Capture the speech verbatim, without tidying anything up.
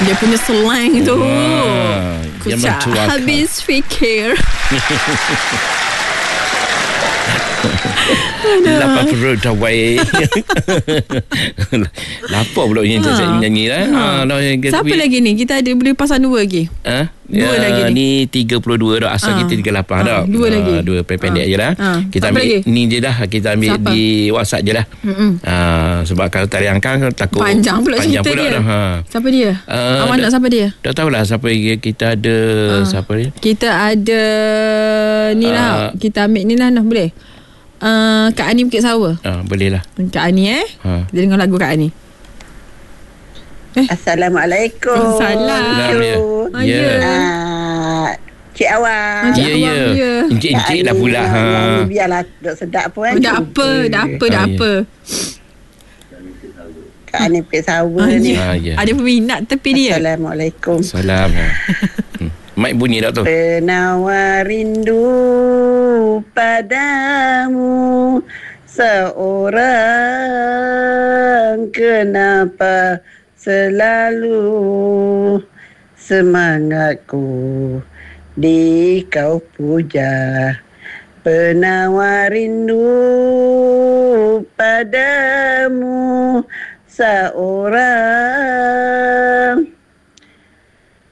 Dia punya slang tu. Ah, Ku yang tak mencuakan. habis fikir. Lapar perut dah baik. Lapar pula yang Ha. saya nyanyi lah. Ha. Ha. dah, Siapa lagi ni? Kita ada boleh pasang dua lagi. Ha? Dua ya, lagi ni. Ni tiga puluh dua dah. Asal Ha. kita tiga puluh lapan Ha, dah. dua lagi. Dua pendek Ha. je lah. Ha. Kita Siapa ambil lagi? ni je dah. Kita ambil Siapa? di WhatsApp je lah. Ha, sebab kalau tarik angkang takut Panjang pula panjang cerita pula dia. dah. Ha. Siapa dia? Uh, Awak nak siapa dia? Tak tahulah siapa dia. Kita ada Ha. siapa dia. Kita ada ni lah. Ah. Kita ambil ni lah nah, boleh? Uh, Kak Ani Bukit Sawa. Ha, boleh lah. Kak Ani eh. Ha. Kita dengar lagu Kak Ani. Assalamualaikum. Salam. Ya. Ah, Ya. ya. Ah, Cik Awang. Cik Ya, Awang, ya. ya. Encik-encik lah pula. Ha. Ha. Biarlah duk sedap pun. Oh, dah apa, dah apa, dah Ah, ya. apa. Kak Ani Bukit Sawa Ah, ni. ya. Ha, ya. Ada peminat tepi dia. Assalamualaikum. Salam. Ha. Hmm. Mic bunyi tak tu? Penawar rindu padamu seorang, kenapa selalu semangatku di kau puja. Penawar rindu padamu seorang,